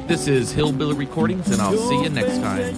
This is Hillbilly Recordings, and I'll see you next time.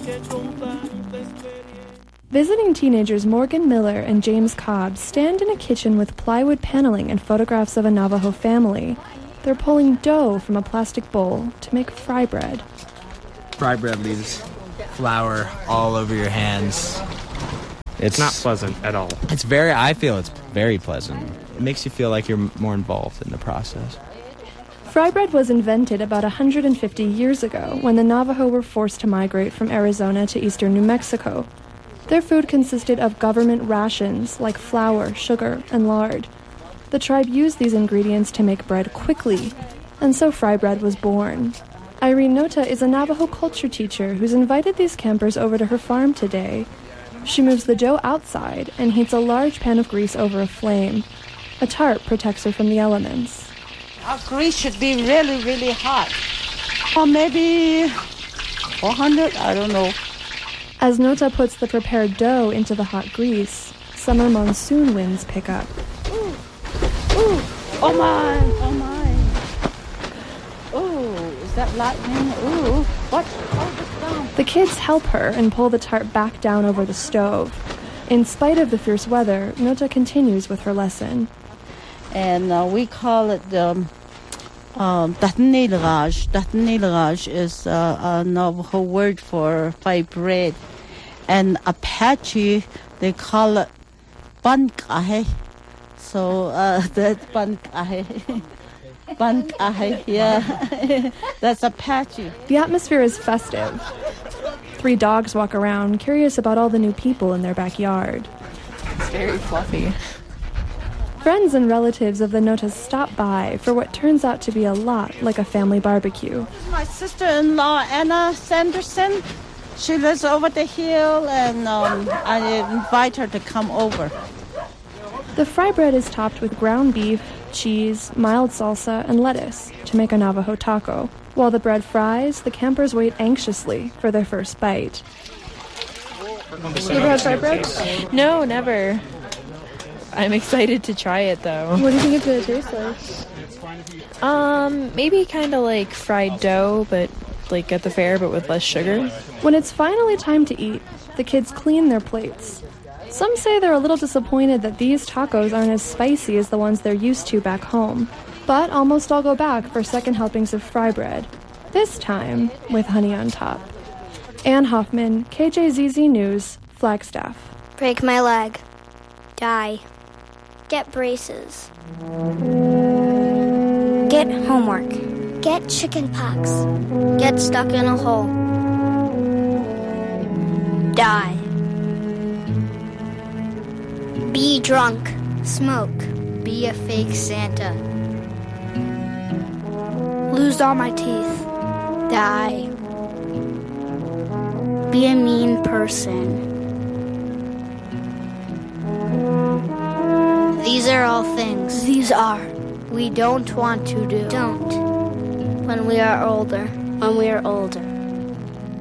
Visiting teenagers Morgan Miller and James Cobb stand in a kitchen with plywood paneling and photographs of a Navajo family. They're pulling dough from a plastic bowl to make fry bread. Fry bread leaves flour all over your hands. It's not pleasant at all. I feel it's very pleasant. It makes you feel like you're more involved in the process. Fry bread was invented about 150 years ago when the Navajo were forced to migrate from Arizona to eastern New Mexico. Their food consisted of government rations like flour, sugar, and lard. The tribe used these ingredients to make bread quickly, and so fry bread was born. Irene Nota is a Navajo culture teacher who's invited these campers over to her farm today. She moves the dough outside and heats a large pan of grease over a flame. A tarp protects her from the elements. Our grease should be really, really hot. Or maybe 400, I don't know. As Nota puts the prepared dough into the hot grease, summer monsoon winds pick up. Ooh, ooh, oh my, oh my. Ooh, is that lightning? Ooh, what? Hold this down. The kids help her and pull the tarp back down over the stove. In spite of the fierce weather, Nota continues with her lesson. And we call it Datanilraj. Datanilraj is a Navajo word for fry bread. And Apache, they call it Bankahe. So that's Bankahe. Bankahe, yeah. That's Apache. The atmosphere is festive. 3 dogs walk around, curious about all the new people in their backyard. It's very fluffy. Friends and relatives of the Notas stop by for what turns out to be a lot like a family barbecue. My sister-in-law, Anna Sanderson, she lives over the hill, and I invite her to come over. The fry bread is topped with ground beef, cheese, mild salsa, and lettuce to make a Navajo taco. While the bread fries, the campers wait anxiously for their first bite. You ever had fried bread? No, never. I'm excited to try it, though. What do you think it's going to taste like? Maybe kind of like fried dough, but like at the fair, but with less sugar. When it's finally time to eat, the kids clean their plates. Some say they're a little disappointed that these tacos aren't as spicy as the ones they're used to back home. But almost all go back for second helpings of fry bread. This time with honey on top. Ann Hoffman, KJZZ News, Flagstaff. Break my leg. Die. Get braces. Get homework. Get chicken pox. Get stuck in a hole. Die. Be drunk. Smoke. Be a fake Santa. Lose all my teeth. Die. Be a mean person. These are all things. These are. We don't want to do. Don't. When we are older. When we are older.